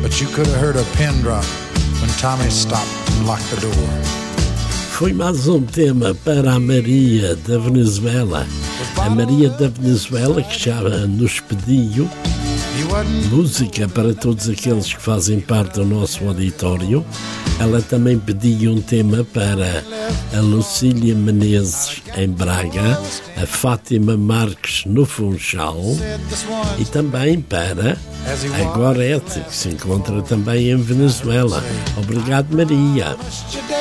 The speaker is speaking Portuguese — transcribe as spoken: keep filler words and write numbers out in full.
but you could have heard a pin drop when Tommy stopped and locked the door. Foi mais um tema para a Maria da Venezuela. A Maria da Venezuela que já nos pediu música para todos aqueles que fazem parte do nosso auditório. Ela também pediu um tema para a Lucília Menezes em Braga, a Fátima Marques no Funchal e também para a Gorete, que se encontra também em Venezuela. Obrigado, Maria.